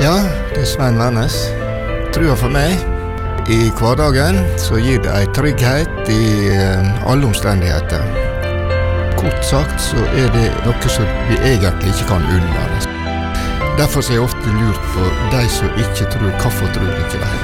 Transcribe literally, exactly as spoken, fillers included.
Ja, det er Svein Wærnes. Trua for meg, i hverdagen så gir det en trygghet i eh, alle omstendigheter. Kort sagt så er det noe som vi egentlig ikke kan unnvære. Derfor er jeg ofte lurt på de som ikke tror, hvorfor tror de ikke det.